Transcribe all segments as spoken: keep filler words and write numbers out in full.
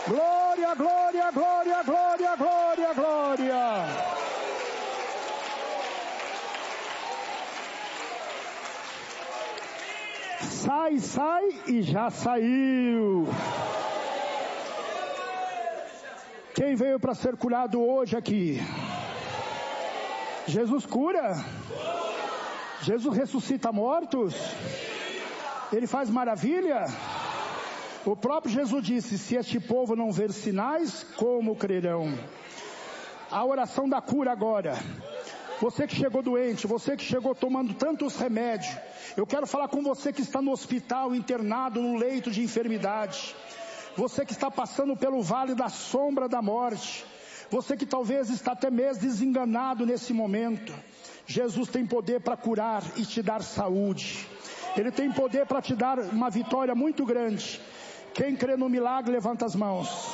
Glória, glória, glória, glória, glória, glória. Sai, sai e já saiu. Quem veio para ser curado hoje aqui? Jesus cura? Jesus ressuscita mortos? Ele faz maravilha? O próprio Jesus disse: se este povo não ver sinais, como crerão? A oração da cura agora. Você que chegou doente, você que chegou tomando tantos remédios, eu quero falar com você que está no hospital, internado, no leito de enfermidade. Você que está passando pelo vale da sombra da morte. Você que talvez está até mesmo desenganado nesse momento. Jesus tem poder para curar e te dar saúde. Ele tem poder para te dar uma vitória muito grande. Quem crê no milagre, levanta as mãos.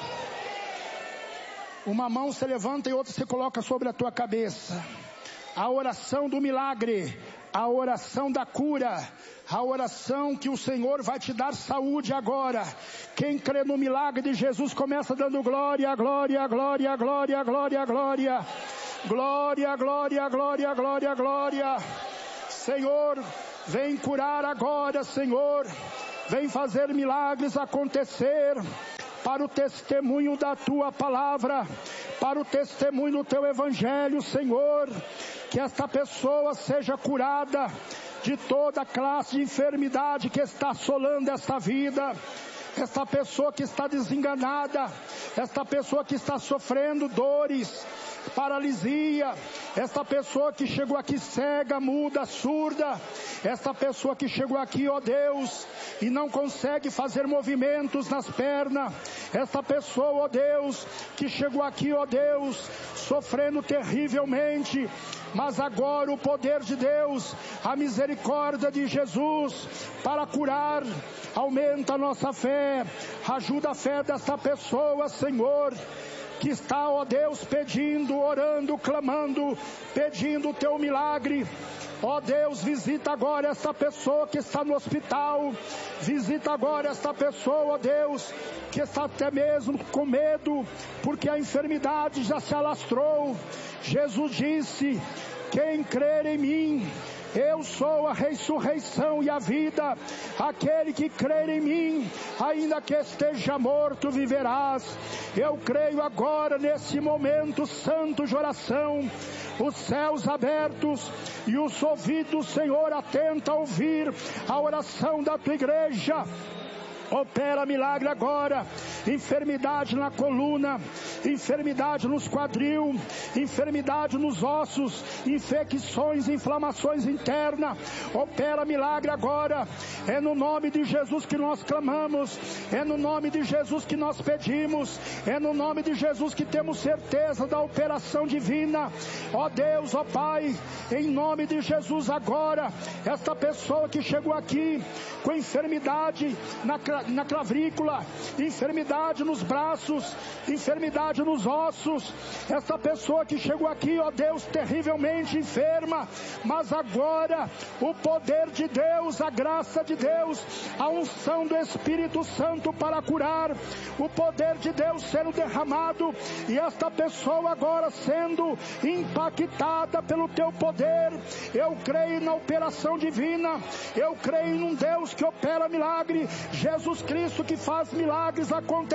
Uma mão você levanta e outra você coloca sobre a tua cabeça. A oração do milagre, a oração da cura, a oração que o Senhor vai te dar saúde agora. Quem crê no milagre de Jesus começa dando glória, glória, glória, glória, glória, glória. Glória, glória, glória, glória, glória. Senhor, vem curar agora, Senhor. Vem fazer milagres acontecer para o testemunho da tua palavra, para o testemunho do teu evangelho, Senhor. Que esta pessoa seja curada de toda classe de enfermidade que está assolando esta vida. Esta pessoa que está desenganada, esta pessoa que está sofrendo dores, paralisia, esta pessoa que chegou aqui cega, muda, surda, esta pessoa que chegou aqui, ó Deus, e não consegue fazer movimentos nas pernas, esta pessoa, ó Deus, que chegou aqui, ó Deus, sofrendo terrivelmente, mas agora o poder de Deus, a misericórdia de Jesus, para curar, aumenta a nossa fé, ajuda a fé dessa pessoa, Senhor, que está, ó Deus, pedindo, orando, clamando, pedindo o teu milagre. Ó Deus, visita agora essa pessoa que está no hospital, visita agora essa pessoa, ó Deus, que está até mesmo com medo, porque a enfermidade já se alastrou. Jesus disse: quem crer em mim, eu sou a ressurreição e a vida. Aquele que crer em mim, ainda que esteja morto, viverás. Eu creio agora nesse momento santo de oração, os céus abertos e os ouvidos, Senhor, atenta a ouvir a oração da tua igreja. Opera milagre agora. Enfermidade na coluna, enfermidade nos quadril, enfermidade nos ossos, infecções, inflamações internas. Opera milagre agora. É no nome de Jesus que nós clamamos, é no nome de Jesus que nós pedimos, é no nome de Jesus que temos certeza da operação divina. Ó Deus, ó Pai, em nome de Jesus agora, esta pessoa que chegou aqui com enfermidade na, na clavícula, enfermidade nos braços, enfermidade nos ossos, essa pessoa que chegou aqui, ó Deus, terrivelmente enferma, mas agora o poder de Deus, a graça de Deus, a unção do Espírito Santo para curar, o poder de Deus sendo derramado, e esta pessoa agora sendo impactada pelo teu poder. Eu creio na operação divina, eu creio num Deus que opera milagre, Jesus Cristo que faz milagres acontecer,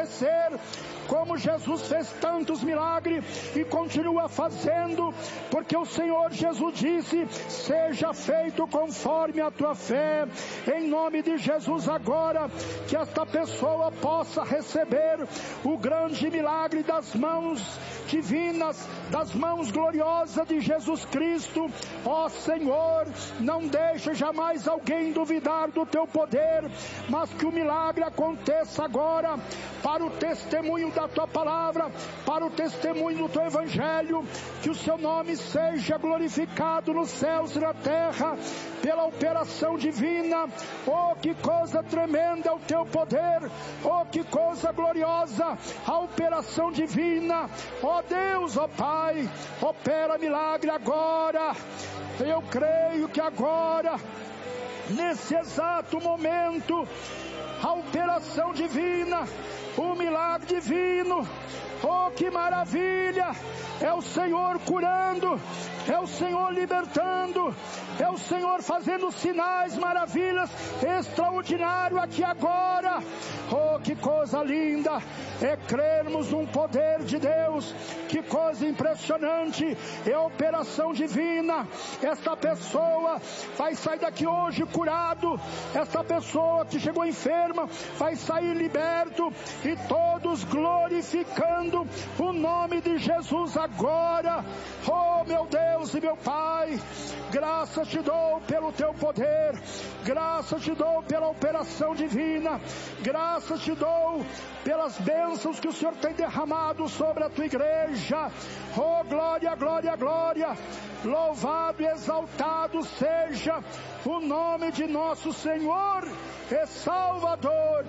como Jesus fez tantos milagres e continua fazendo, porque o Senhor Jesus disse: seja feito conforme a tua fé. Em nome de Jesus agora, que esta pessoa possa receber o grande milagre das mãos divinas, das mãos gloriosas de Jesus Cristo. Ó Senhor, não deixa jamais alguém duvidar do teu poder, mas que o milagre aconteça agora, para o testemunho da tua palavra, para o testemunho do teu evangelho, que o seu nome seja glorificado nos céus e na terra, pela operação divina. Oh, que coisa tremenda é o teu poder, oh, que coisa gloriosa a operação divina. Ó Deus, ó Pai, opera milagre agora. Eu creio que agora, nesse exato momento, a operação divina, o milagre divino. Oh, que maravilha! É o Senhor curando, é o Senhor libertando, é o Senhor fazendo sinais, maravilhas, extraordinário aqui agora. Oh, que coisa linda é crermos num poder de Deus, que coisa impressionante, é a operação divina. Esta pessoa vai sair daqui hoje curado, esta pessoa que chegou enferma vai sair liberto, e todos glorificando o nome de Jesus agora. Oh, meu Deus e meu Pai, graças te dou pelo teu poder, graças te dou pela operação divina, graças te dou pelas bênçãos que o Senhor tem derramado sobre a tua igreja. Oh, glória, glória, glória, louvado e exaltado seja o nome de nosso Senhor e Salvador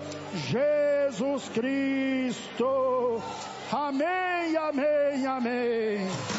Jesus Cristo. Amém, amém, amém.